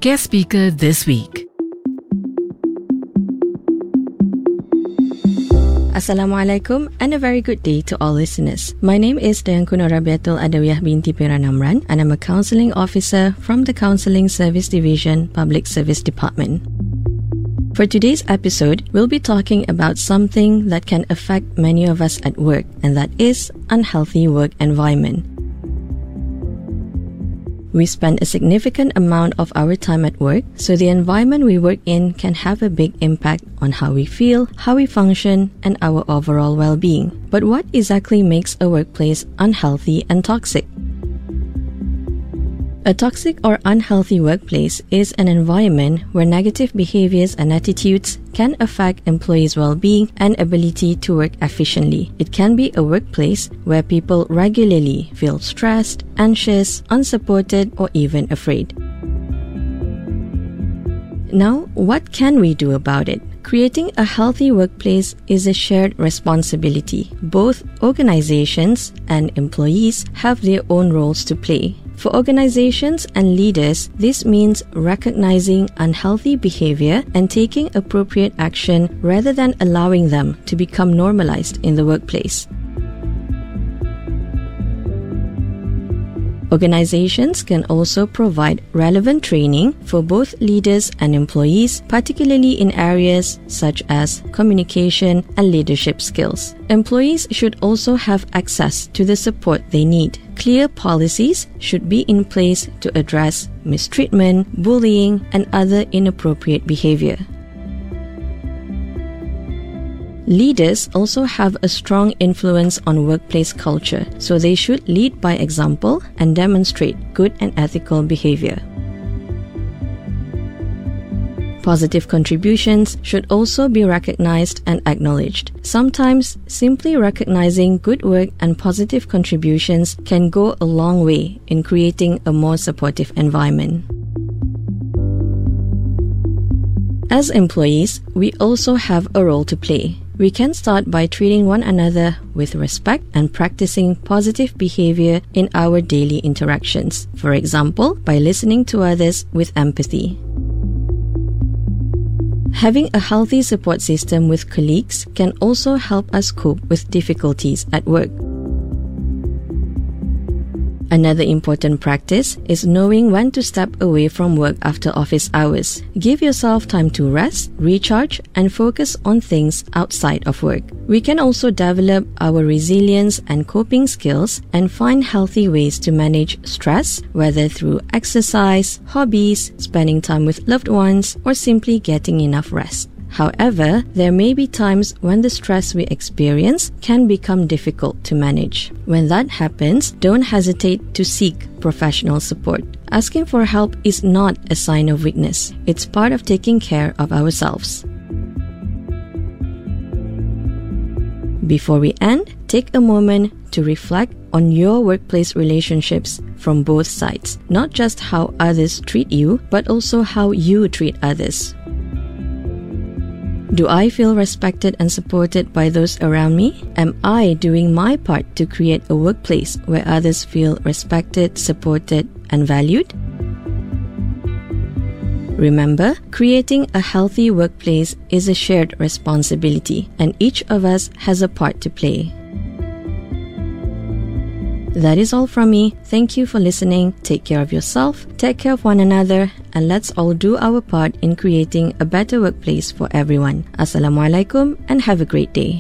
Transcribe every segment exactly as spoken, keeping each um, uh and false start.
guest speaker this week. Assalamualaikum and a very good day to all listeners. My name is Dayanku Norabiatul Adawiyah binti Piranamran and I'm a counselling officer from the Counselling Service Division, Public Service Department. For today's episode, we'll be talking about something that can affect many of us at work, and that is unhealthy work environment. We spend a significant amount of our time at work, so the environment we work in can have a big impact on how we feel, how we function, and our overall well-being. But what exactly makes a workplace unhealthy and toxic? A toxic or unhealthy workplace is an environment where negative behaviors and attitudes can affect employees' well-being and ability to work efficiently. It can be a workplace where people regularly feel stressed, anxious, unsupported, or even afraid. Now, what can we do about it? Creating a healthy workplace is a shared responsibility. Both organizations and employees have their own roles to play. For organizations and leaders, this means recognizing unhealthy behavior and taking appropriate action rather than allowing them to become normalized in the workplace. Organizations can also provide relevant training for both leaders and employees, particularly in areas such as communication and leadership skills. Employees should also have access to the support they need. Clear policies should be in place to address mistreatment, bullying, and other inappropriate behavior. Leaders also have a strong influence on workplace culture, so they should lead by example and demonstrate good and ethical behavior. Positive contributions should also be recognized and acknowledged. Sometimes, simply recognizing good work and positive contributions can go a long way in creating a more supportive environment. As employees, we also have a role to play. We can start by treating one another with respect and practicing positive behavior in our daily interactions. For example, by listening to others with empathy. Having a healthy support system with colleagues can also help us cope with difficulties at work. Another important practice is knowing when to step away from work after office hours. Give yourself time to rest, recharge, and focus on things outside of work. We can also develop our resilience and coping skills and find healthy ways to manage stress, whether through exercise, hobbies, spending time with loved ones, or simply getting enough rest. However, there may be times when the stress we experience can become difficult to manage. When that happens, don't hesitate to seek professional support. Asking for help is not a sign of weakness. It's part of taking care of ourselves. Before we end, take a moment to reflect on your workplace relationships from both sides. Not just how others treat you, but also how you treat others. Do I feel respected and supported by those around me? Am I doing my part to create a workplace where others feel respected, supported, and valued? Remember, creating a healthy workplace is a shared responsibility, and each of us has a part to play. That is all from me. Thank you for listening. Take care of yourself, take care of one another, and let's all do our part in creating a better workplace for everyone. Assalamualaikum and have a great day.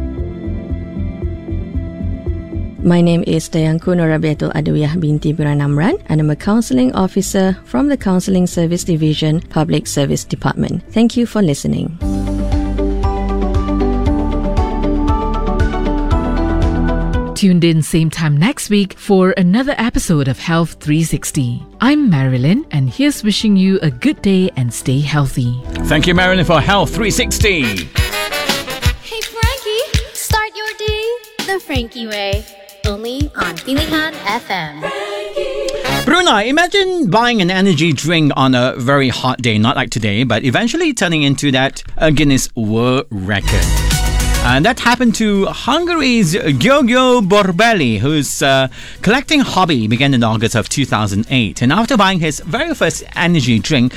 My name is Dayanku Norabiatul Adawiyah binti Piranamran and I'm a counselling officer from the Counselling Service Division, Public Service Department. Thank you for listening. Tuned in same time next week for another episode of Health three sixty. I'm Marilyn, and here's wishing you a good day and stay healthy. Thank you, Marilyn, for Health three sixty. Hey, Frankie, start your day the Frankie way. Only on Pilihan F M. Bruna, imagine buying an energy drink on a very hot day, not like today, but eventually turning into that uh, Guinness World Record. And that happened to Hungary's György Borbeli, whose uh, collecting hobby began in August of two thousand eight. And after buying his very first energy drink,